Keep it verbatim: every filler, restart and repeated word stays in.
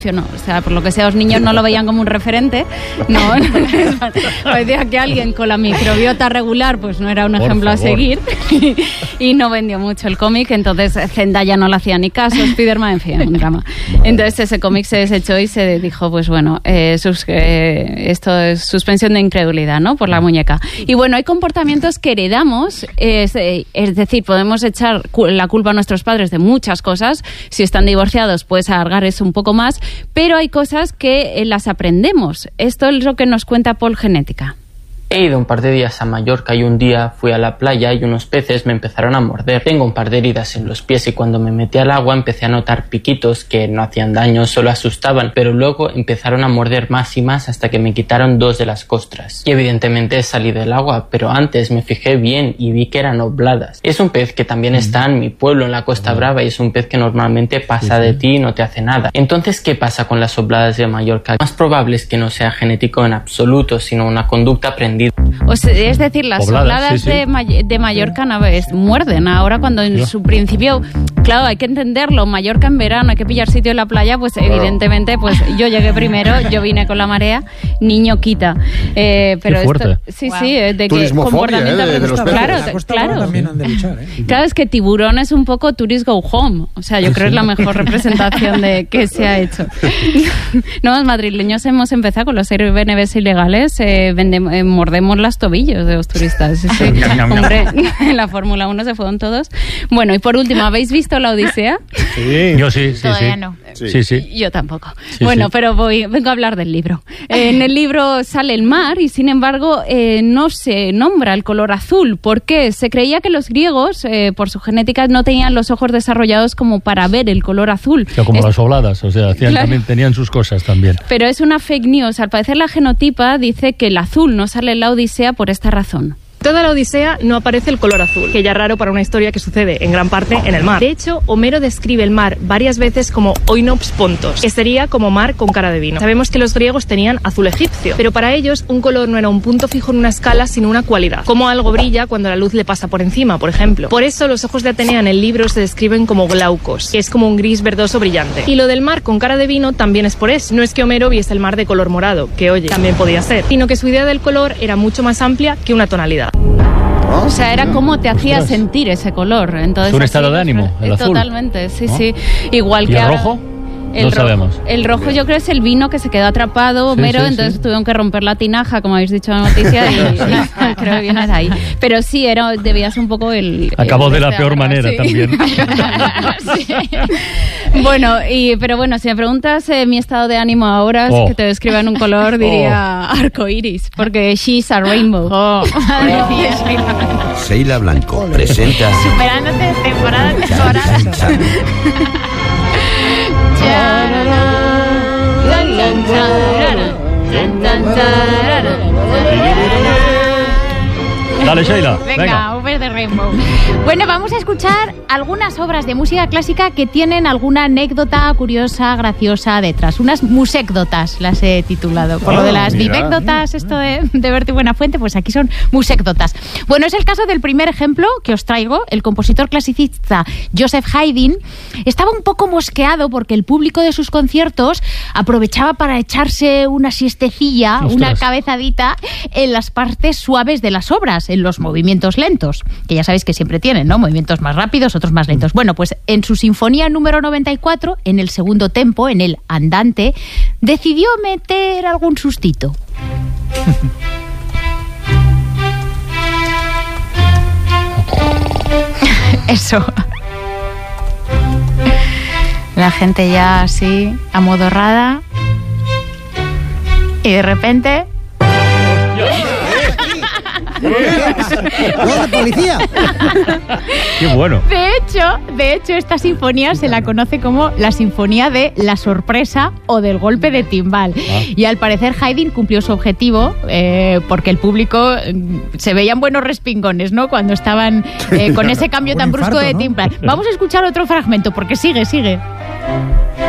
No, o sea, por lo que sea, los niños no lo veían como un referente, no, parecía que alguien con la microbiota regular pues no era un por ejemplo favor. a seguir y, y no vendió mucho el cómic, entonces Zendaya no le hacía ni caso, Spiderman, en fin, un drama. Entonces ese cómic se desechó y se dijo, pues bueno, eh, sus, eh, esto es suspensión de incredulidad, ¿no? Por la muñeca. Y bueno, hay comportamientos que heredamos, es, eh, es decir, podemos echar la culpa a nuestros padres de muchas cosas, si están divorciados puedes alargar eso un poco más, pero hay cosas que eh, las aprendemos. Esto es lo que nos cuenta Paul Genética. He ido un par de días a Mallorca y un día fui a la playa y unos peces me empezaron a morder. Tengo un par de heridas en los pies y cuando me metí al agua empecé a notar piquitos que no hacían daño, solo asustaban, pero luego empezaron a morder más y más hasta que me quitaron dos de las costras. Y evidentemente salí del agua, pero antes me fijé bien y vi que eran obladas. Es un pez que también está en mi pueblo, en la Costa Brava, y es un pez que normalmente pasa de ti y no te hace nada. Entonces, ¿qué pasa con las obladas de Mallorca? Lo más probable es que no sea genético en absoluto, sino una conducta aprendida. O sea, es decir, las Pobladas, obladas sí, sí. De, May- de Mallorca no, es, muerden. Ahora cuando en su principio, claro, hay que entenderlo, Mallorca en verano hay que pillar sitio en la playa, pues claro. Evidentemente pues yo llegué primero, yo vine con la marea, niño quita. Eh, pero Qué fuerte. Esto, sí, wow. sí, de que comportamiento eh, de, de los claro, peces. claro. También han de luchar, ¿eh? Claro, es que Tiburón es un poco Tourist Go Home. O sea, yo creo que es la mejor representación de que se ha hecho. No, los madrileños hemos empezado con los Airbnbs ilegales, eh, vendemos, eh, mordemos las tobillos de los turistas. Sí, sí. Hombre, en la Fórmula uno se fueron todos. Bueno, y por último, ¿habéis visto La Odisea? Sí, yo sí, sí. Todavía sí. no. Sí, sí. sí. Yo tampoco. Sí, bueno, sí. pero voy, vengo a hablar del libro. Eh, en el libro sale el mar y, sin embargo, eh, no se nombra el color azul. ¿Por qué? Se creía que los griegos, eh, por su genética, no tenían los ojos desarrollados como para ver el color azul. O sea, como es... las obladas, o sea, hacían, claro. también, tenían sus cosas también. Pero es una fake news. Al parecer, la genotipa dice que el azul no sale en la Odisea por esta razón. Toda la Odisea no aparece el color azul, que ya es raro para una historia que sucede en gran parte en el mar. De hecho, Homero describe el mar varias veces como oinops pontos, que sería como mar con cara de vino. Sabemos que los griegos tenían azul egipcio, pero para ellos un color no era un punto fijo en una escala, sino una cualidad, como algo brilla cuando la luz le pasa por encima, por ejemplo. Por eso los ojos de Atenea en el libro se describen como glaucos, que es como un gris verdoso brillante. Y lo del mar con cara de vino también es por eso. No es que Homero viese el mar de color morado, que oye, también podía ser, sino que su idea del color era mucho más amplia que una tonalidad. O sea, era cómo te hacía Ostras. sentir ese color. Entonces, es un estado así, de ánimo, el azul. Totalmente, sí, ¿no? sí. Igual ¿Y que el ahora, rojo? El no rojo, sabemos. El rojo yo creo es el vino que se quedó atrapado, Homero, sí, sí, sí. entonces tuvieron que romper la tinaja, como habéis dicho en la noticia, y, y creo que viene de ahí. Pero sí, era, debía ser un poco el... Acabó el de la este peor ahora, manera sí. también. Sí. Bueno, y, pero bueno, si me preguntas eh, mi estado de ánimo ahora, oh. si que te describa en un color, diría oh. arcoiris, porque she's a rainbow. Oh. Oh. Sheila Blanco presenta... Superándote temporada a temporada. Dale, Sheila. Venga, Venga. Over the Rainbow. Bueno, vamos a escuchar algunas obras de música clásica que tienen alguna anécdota curiosa, graciosa detrás. Unas musécdotas las he titulado. Por oh, lo de las vivécdotas, esto de, de Berti Buenafuente, pues aquí son musécdotas. Bueno, es el caso del primer ejemplo que os traigo. El compositor clasicista Joseph Haydn estaba un poco mosqueado porque el público de sus conciertos aprovechaba para echarse una siestecilla, Ostras. una cabezadita en las partes suaves de las obras, en los movimientos lentos, que ya sabéis que siempre tienen, ¿no? Movimientos más rápidos, otros más lentos. Bueno, pues en su sinfonía número noventa y cuatro, en el segundo tempo, en el andante, decidió meter algún sustito. Eso. La gente ya así, amodorrada, y de repente... ¡Hola, policía! ¡Qué bueno! De hecho, de hecho, esta sinfonía se la conoce como la sinfonía de la sorpresa o del golpe de timbal. Ah. Y al parecer Haydn cumplió su objetivo eh, porque el público eh, se veían buenos respingones, ¿no? Cuando estaban eh, con ese cambio tan brusco de timbal. ¿No? Vamos a escuchar otro fragmento porque sigue, sigue.